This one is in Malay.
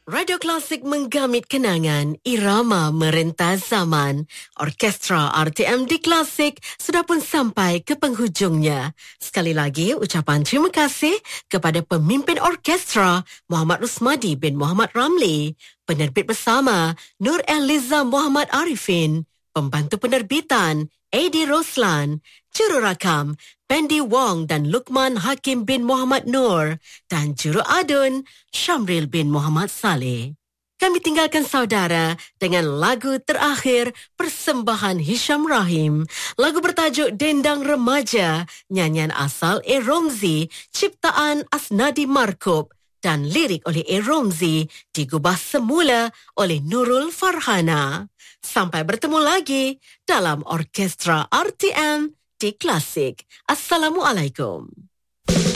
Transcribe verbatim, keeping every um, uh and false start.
Radio Klasik menggamit kenangan, irama merentas zaman. Orkestra R T M di Klasik sudah pun sampai ke penghujungnya. Sekali lagi ucapan terima kasih kepada pemimpin orkestra Muhammad Rusmadi bin Muhammad Ramli, penerbit bersama Nur Eliza Muhammad Arifin, pembantu penerbitan Adi Roslan, jururakam Pendi Wong dan Lukman Hakim bin Muhammad Nur dan juru adun Syamril bin Muhammad Saleh. Kami tinggalkan saudara dengan lagu terakhir persembahan Hisham Rahim. Lagu bertajuk Dendang Remaja, nyanyian asal A. Romzi, ciptaan Asnadi Markub dan lirik oleh A. Romzi, digubah semula oleh Nurul Farhana. Sampai bertemu lagi dalam Orkestra R T M di Klasik. Assalamualaikum.